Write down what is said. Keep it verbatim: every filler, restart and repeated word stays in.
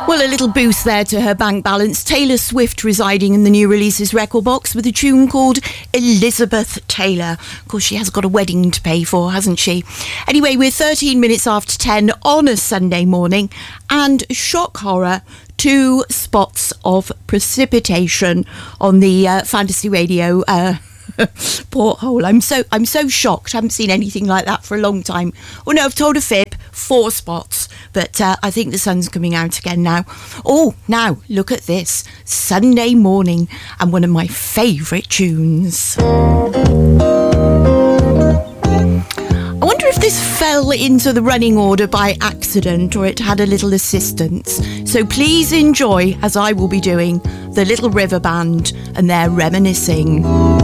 Well, a little boost there to her bank balance. Taylor Swift residing in the new releases record box with a tune called Elizabeth Taylor. Of course, she has got a wedding to pay for, hasn't she? Anyway, we're thirteen minutes after ten on a Sunday morning, and shock horror, two spots of precipitation on the uh, Fantasy Radio uh, porthole. I'm so I'm so shocked. I haven't seen anything like that for a long time. Oh no, I've told a fib. Four spots, but uh, I think the sun's coming out again now. Oh, now look at this. Sunday morning and one of my favourite tunes. I wonder if this fell into the running order by accident or it had a little assistance. So please enjoy, as I will be doing, the Little River Band and their Reminiscing.